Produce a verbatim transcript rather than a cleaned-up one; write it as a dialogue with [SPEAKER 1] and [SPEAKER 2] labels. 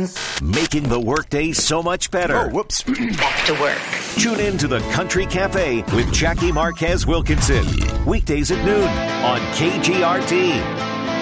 [SPEAKER 1] friends.
[SPEAKER 2] Making the workday so much better.
[SPEAKER 1] Oh, whoops.
[SPEAKER 3] Back to work.
[SPEAKER 2] Tune in to the Country Cafe with Jackie Marquez Wilkinson. Weekdays at noon on K G R T.